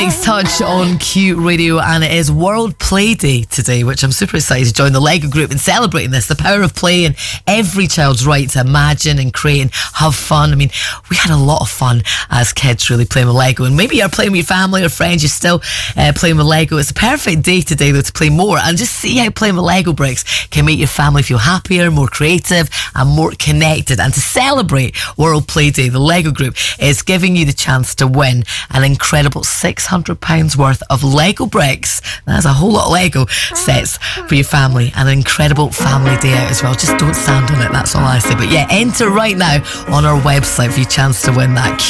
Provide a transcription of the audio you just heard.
Next Touch on Q Radio, and it is World Play Day today, which I'm super excited to join the Lego group in celebrating this, the power of play and every child's right to imagine and create and have fun. I mean, we had a lot of fun as kids really playing with Lego, and maybe you're playing with your family or friends, you're still playing with Lego. It's a perfect day today though to play more and just see how playing with Lego bricks can make your family feel happier, more creative and more connected. And to celebrate World Play Day, the Lego group is giving you the chance to win an incredible £600 worth of Lego bricks. That's a whole lot of Lego sets for your family, and an incredible family day out as well. Just don't stand on it, that's all I say. But yeah, enter right now on our website for your chance to win that.